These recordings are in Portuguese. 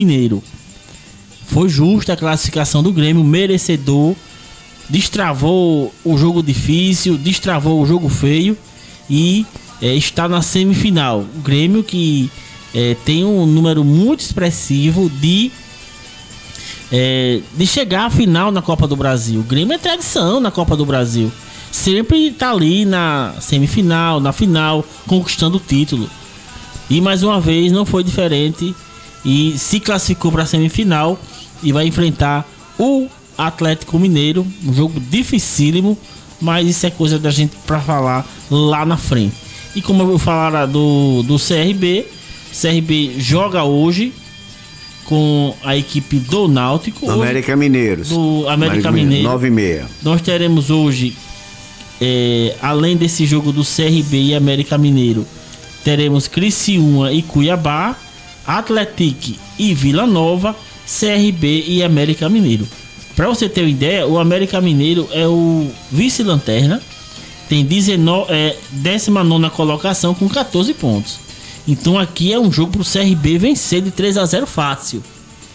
Mineiro. Foi justa a classificação do Grêmio, merecedor. Destravou o jogo difícil, destravou o jogo feio e está na semifinal. O Grêmio que tem um número muito expressivo de chegar à final na Copa do Brasil. O Grêmio é tradição na Copa do Brasil. Sempre está ali na semifinal, na final, conquistando o título. E mais uma vez não foi diferente e se classificou para a semifinal e vai enfrentar o Atlético Mineiro, um jogo dificílimo, mas isso é coisa da gente para falar lá na frente. E como eu vou falar do CRB joga hoje com a equipe do Náutico, América Mineiro, do América Mineiro 9h30. Nós teremos hoje, além desse jogo do CRB e América Mineiro, teremos Criciúma e Cuiabá, Atlético e Vila Nova, CRB e América Mineiro. Para você ter uma ideia, o América Mineiro é o vice-lanterna, tem 19ª colocação com 14 pontos. Então aqui é um jogo para o CRB vencer de 3-0 fácil.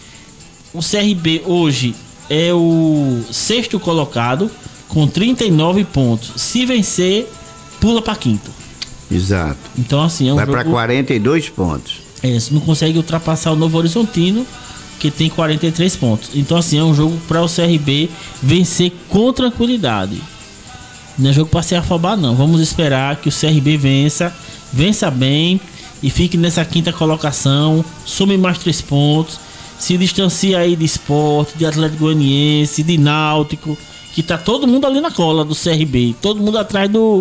O CRB hoje é o 6º colocado com 39 pontos. Se vencer, pula para quinto. Exato. Então assim, é um vai jogo... para 42 pontos. Não consegue ultrapassar o Novo Horizontino, que tem 43 pontos. Então assim, é um jogo para o CRB vencer com tranquilidade. Não é jogo para se afobar não. Vamos esperar que o CRB vença bem e fique nessa quinta colocação, some mais 3 pontos, se distancia aí de Sport, de Atlético Goianiense, de Náutico, que tá todo mundo ali na cola do CRB, todo mundo atrás do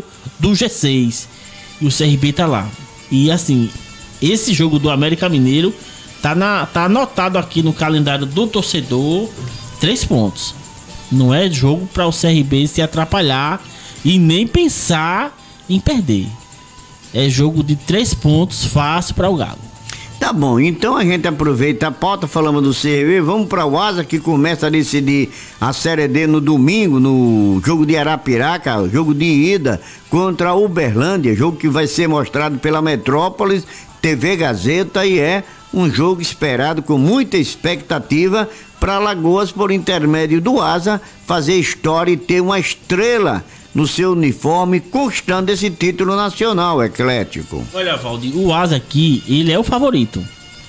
G6, e o CRB tá lá. E assim, esse jogo do América Mineiro tá anotado aqui no calendário do torcedor, 3 pontos. Não é jogo para o CRB se atrapalhar e nem pensar em perder. É jogo de 3 pontos fácil para o Galo. Tá bom, então a gente aproveita a pauta, falamos do CRB, vamos para o Asa, que começa a decidir a Série D no domingo, no jogo de Arapiraca, jogo de ida contra a Uberlândia, jogo que vai ser mostrado pela Metrópolis, TV Gazeta, e é um jogo esperado com muita expectativa para Alagoas, por intermédio do Asa, fazer história e ter uma estrela no seu uniforme, conquistando esse título nacional, Eclético. Olha, Valdir, o Asa aqui, ele é o favorito.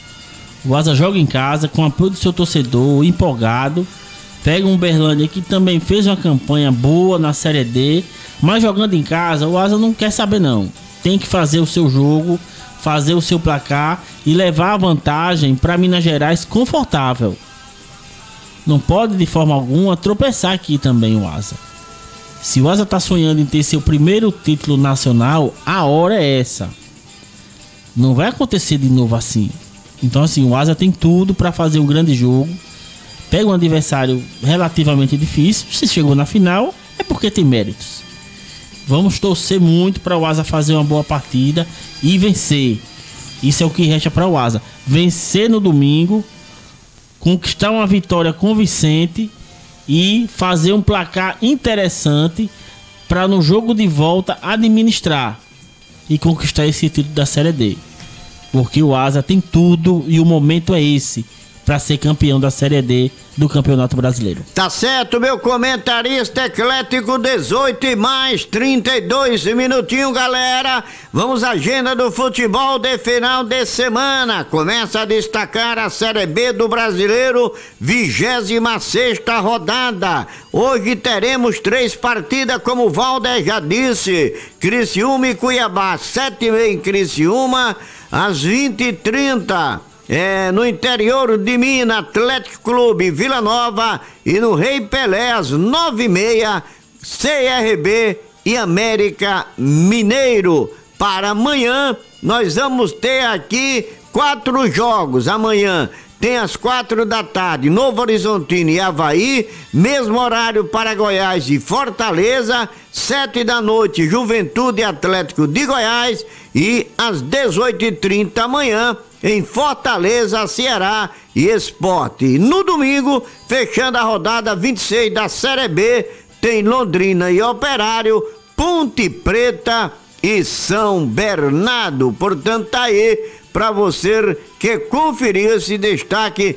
O Asa joga em casa, com apoio do seu torcedor, empolgado. Pega um Uberlândia que também fez uma campanha boa na Série D, mas jogando em casa, o Asa não quer saber não. Tem que fazer o seu jogo, fazer o seu placar e levar a vantagem para Minas Gerais confortável. Não pode de forma alguma tropeçar aqui também o Asa. Se o Asa tá sonhando em ter seu primeiro título nacional, a hora é essa. Não vai acontecer de novo assim. Então assim, o Asa tem tudo para fazer um grande jogo. Pega um adversário relativamente difícil. Se chegou na final, é porque tem méritos. Vamos torcer muito para o Asa fazer uma boa partida e vencer. Isso é o que resta para o Asa. Vencer no domingo, conquistar uma vitória convincente e fazer um placar interessante para no jogo de volta administrar e conquistar esse título da Série D. Porque o Asa tem tudo e o momento é esse para ser campeão da Série D do Campeonato Brasileiro. Tá certo, meu comentarista Eclético, 18 e mais 32 minutinhos, galera. Vamos à agenda do futebol de final de semana. Começa a destacar a Série B do Brasileiro, 26ª rodada. Hoje teremos 3 partidas, como o Valder já disse. Criciúma e Cuiabá, 7h30 em Criciúma, às 20h30. No interior de Minas, Atlético Clube, Vila Nova, e no Rei Pelé, às 9h30, CRB e América Mineiro. Para amanhã, nós vamos ter aqui 4 jogos. Amanhã tem às 4h, Novo Horizontino e Avaí, mesmo horário para Goiás e Fortaleza, 7h, Juventude e Atlético de Goiás, e às 18h30 amanhã, em Fortaleza, Ceará e Sport. No domingo, fechando a rodada 26 da Série B, tem Londrina e Operário, Ponte Preta e São Bernardo. Portanto, tá aí para você que conferiu esse destaque